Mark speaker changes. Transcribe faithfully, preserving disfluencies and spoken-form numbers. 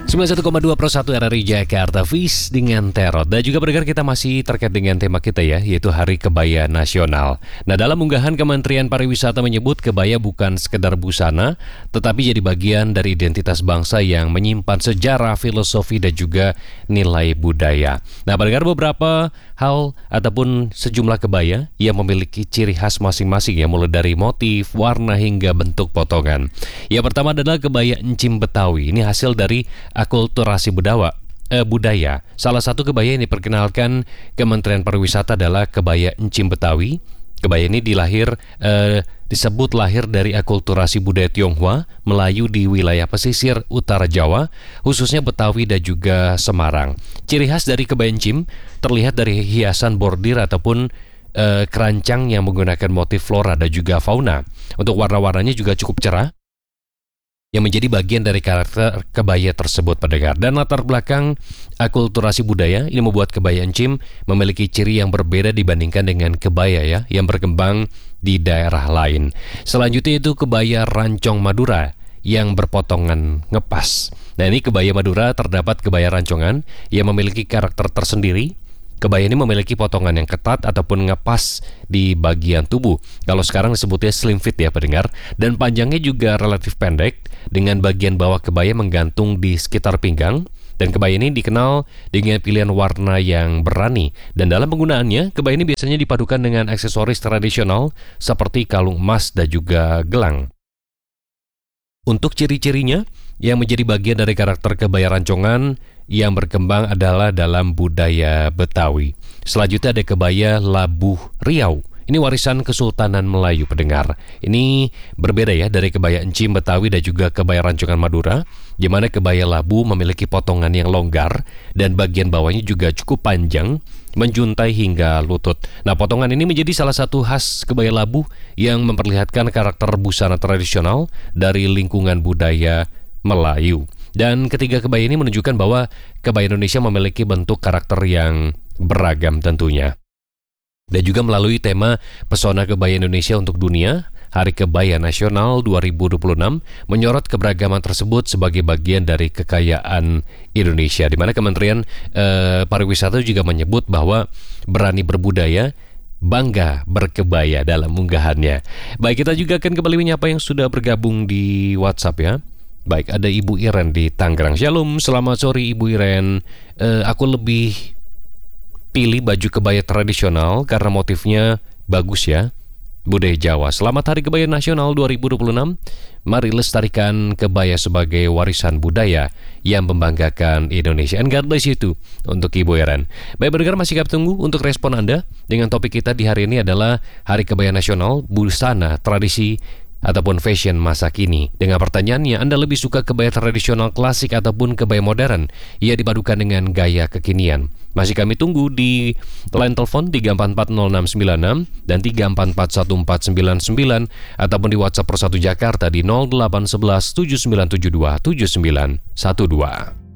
Speaker 1: sembilan puluh satu koma dua per satu R R I Jakarta Fish dengan Terot. Dan juga pendengar, kita masih terkait dengan tema kita ya, yaitu Hari Kebaya Nasional. Nah, dalam unggahan Kementerian Pariwisata menyebut kebaya bukan sekedar busana, tetapi jadi bagian dari identitas bangsa yang menyimpan sejarah, filosofi, dan juga nilai budaya. Nah, pendengar, beberapa hal ataupun sejumlah kebaya yang memiliki ciri khas masing-masing ya, mulai dari motif, warna, hingga bentuk potongan. Yang pertama adalah kebaya encim Betawi. Ini hasil dari akulturasi budaya. Eh, budaya. Salah satu kebaya yang diperkenalkan Kementerian Pariwisata adalah kebaya encim Betawi. Kebaya ini dilahir eh, disebut lahir dari akulturasi budaya Tionghoa, Melayu di wilayah pesisir utara Jawa, khususnya Betawi dan juga Semarang. Ciri khas dari kebaya encim terlihat dari hiasan bordir ataupun eh, kerancang yang menggunakan motif flora dan juga fauna. Untuk warna-warnanya juga cukup cerah, yang menjadi bagian dari karakter kebaya tersebut, pendengar. Dan latar belakang akulturasi budaya ini membuat kebaya encim memiliki ciri yang berbeda dibandingkan dengan kebaya ya yang berkembang di daerah lain. Selanjutnya itu kebaya rancong Madura yang berpotongan ngepas. Nah, ini kebaya Madura terdapat kebaya rancongan yang memiliki karakter tersendiri. Kebaya ini memiliki potongan yang ketat ataupun ngepas di bagian tubuh. Kalau sekarang disebutnya slim fit ya, pendengar. Dan panjangnya juga relatif pendek, dengan bagian bawah kebaya menggantung di sekitar pinggang. Dan kebaya ini dikenal dengan pilihan warna yang berani. Dan dalam penggunaannya, kebaya ini biasanya dipadukan dengan aksesoris tradisional seperti kalung emas dan juga gelang. Untuk ciri-cirinya, yang menjadi bagian dari karakter kebaya rancongan yang berkembang adalah dalam budaya Betawi. Selanjutnya ada kebaya Labuh Riau. Ini warisan Kesultanan Melayu, pendengar. Ini berbeda ya dari kebaya encim Betawi dan juga kebaya rancongan Madura, di mana kebaya Labu memiliki potongan yang longgar dan bagian bawahnya juga cukup panjang, menjuntai hingga lutut. Nah, potongan ini menjadi salah satu khas kebaya Labu yang memperlihatkan karakter busana tradisional dari lingkungan budaya Melayu. Dan ketiga kebaya ini menunjukkan bahwa kebaya Indonesia memiliki bentuk karakter yang beragam tentunya. Dan juga melalui tema Pesona Kebaya Indonesia untuk Dunia, Hari Kebaya Nasional dua ribu dua puluh enam menyorot keberagaman tersebut sebagai bagian dari kekayaan Indonesia, di mana Kementerian eh, Pariwisata juga menyebut bahwa berani berbudaya, bangga berkebaya dalam unggahannya. Baik, kita juga akan kembali menyapa yang sudah bergabung di WhatsApp ya. Baik, ada Ibu Iren di Tangerang. Shalom, selamat sore Ibu Iren. Eh, aku lebih pilih baju kebaya tradisional karena motifnya bagus ya, budaya Jawa. Selamat Hari Kebaya Nasional dua ribu dua puluh enam. Mari lestarikan kebaya sebagai warisan budaya yang membanggakan Indonesia. And God bless you too untuk Ibu Iren. Baik, pendengar, masih kami tunggu untuk respon Anda dengan topik kita di hari ini adalah Hari Kebaya Nasional, busana, tradisi ataupun fashion masa kini. Dengan pertanyaannya, Anda lebih suka kebaya tradisional klasik ataupun kebaya modern ia dipadukan dengan gaya kekinian? Masih kami tunggu di line telepon tiga empat empat nol enam sembilan enam dan tiga empat empat satu empat sembilan sembilan ataupun di WhatsApp Persatu Jakarta di nol delapan satu satu tujuh sembilan tujuh dua tujuh sembilan satu dua.